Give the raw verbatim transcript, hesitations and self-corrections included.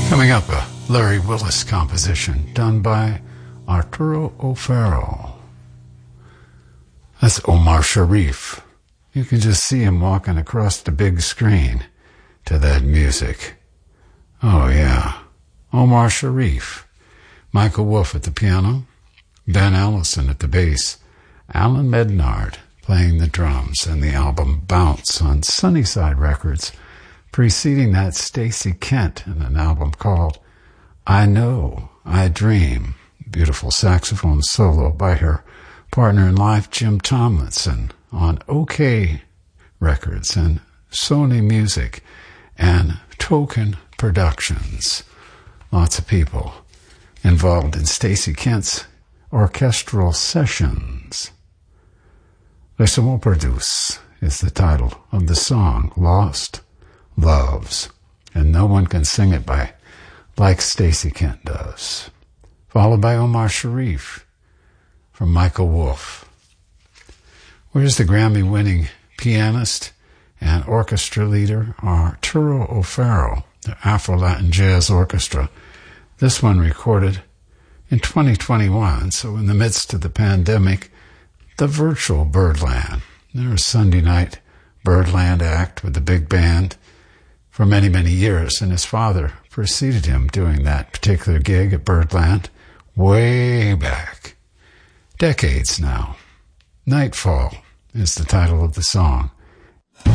Coming up, a Larry Willis composition done by Arturo O'Farrill. That's Omar Sharif. You can just see him walking across the big screen to that music. Oh, yeah. Omar Sharif. Michael Wolff at the piano. Ben Allison at the bass. Alan Mednard playing the drums, and the album Bounce on Sunnyside Records. Preceding that, Stacey Kent in an album called I Know, I Dream. Beautiful saxophone solo by her partner in life, Jim Tomlinson, on OK Records and Sony Music and Token Productions. Lots of people involved in Stacey Kent's orchestral sessions. Laissez-moi produce is the title of the song, Lost Loves, and no one can sing it by like Stacey Kent does. Followed by Omar Sharif from Michael Wolff. Where's the Grammy-winning pianist and orchestra leader Arturo O'Farrill, the Afro-Latin Jazz Orchestra. This one recorded in twenty twenty-one, so in the midst of the pandemic, the virtual Birdland. There was Sunday night Birdland act with the big band for many, many years, and his father preceded him doing that particular gig at Birdland way back. Decades now. Nightfall is the title of the song.